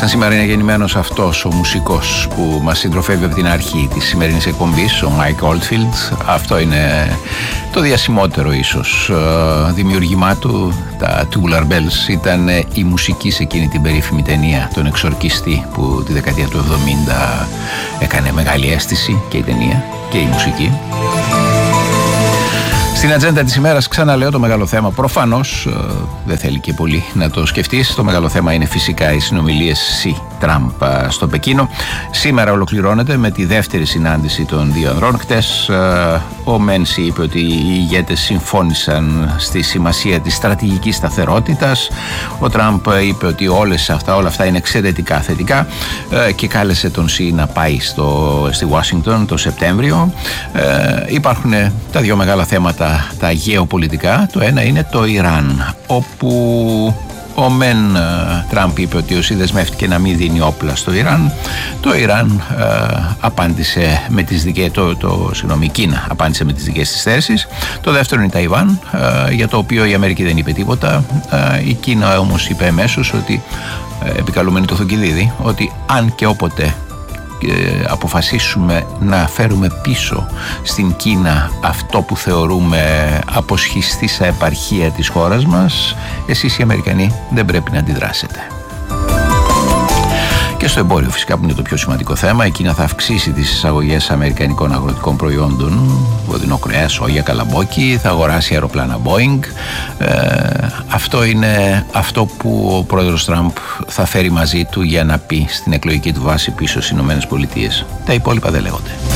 Σαν σήμερα είναι γεννημένος αυτός ο μουσικός που μας συντροφεύει από την αρχή της σημερινής εκπομπής, ο Mike Oldfield. Αυτό είναι το διασημότερο ίσως δημιουργήμά του. Τα Tubular Bells ήταν η μουσική σε εκείνη την περίφημη ταινία, τον Εξορκιστή, που τη δεκαετία του 70 έκανε μεγάλη αίσθηση, και η ταινία και η μουσική. Στην ατζέντα της ημέρας, ξαναλέω, το μεγάλο θέμα, προφανώς δεν θέλει και πολύ να το σκεφτείς, το μεγάλο θέμα είναι φυσικά οι συνομιλίες Τραμπ στο Πεκίνο. Σήμερα ολοκληρώνεται με τη δεύτερη συνάντηση των δύο ανδρών. Χτες ο Μένση είπε ότι οι ηγέτες συμφώνησαν στη σημασία της στρατηγικής σταθερότητας. Ο Τραμπ είπε ότι όλα αυτά είναι εξαιρετικά θετικά και κάλεσε τον Σι να πάει στη Ουάσιγκτον το Σεπτέμβριο. Υπάρχουν τα δύο μεγάλα θέματα, τα γεωπολιτικά. Το ένα είναι το Ιράν, όπου ο Τραμπ είπε ότι ο Σι δεσμεύτηκε να μην δίνει όπλα στο Ιράν. Το Ιράν απάντησε με τις δικές η Κίνα απάντησε με τις δικές της θέσεις. Το δεύτερο είναι η Ταϊβάν, για το οποίο η Αμερική δεν είπε τίποτα. Η Κίνα όμως είπε εμέσως ότι, επικαλούμενη το Θουκυδίδη, ότι αν και όποτε αποφασίσουμε να φέρουμε πίσω στην Κίνα αυτό που θεωρούμε αποσχιστήσα επαρχία της χώρας μας, εσείς οι Αμερικανοί δεν πρέπει να αντιδράσετε. Και στο εμπόριο φυσικά, που είναι το πιο σημαντικό θέμα, η Κίνα θα αυξήσει τις εισαγωγές αμερικανικών αγροτικών προϊόντων, βοδινό κρέας, σόγια, καλαμπόκι, θα αγοράσει αεροπλάνα Boeing. Αυτό είναι αυτό που ο πρόεδρος Τραμπ θα φέρει μαζί του για να πει στην εκλογική του βάση πίσω στις Ηνωμένες Πολιτείες. Τα υπόλοιπα δεν λέγονται.